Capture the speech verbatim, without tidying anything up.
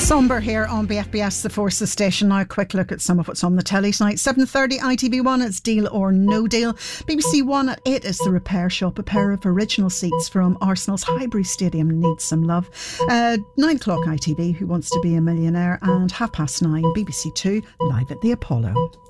Somber here on B F B S, the Forces station. Now a quick look at some of what's on the telly tonight. seven thirty I T V one, it's Deal or No Deal. B B C One at eight is The Repair Shop. A pair of original seats from Arsenal's Highbury Stadium needs some love. Uh, nine o'clock I T V, Who Wants to Be a Millionaire? And half past nine, B B C Two, live at the Apollo.